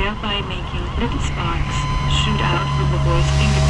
thereby making little sparks shoot out from the boy's fingertips.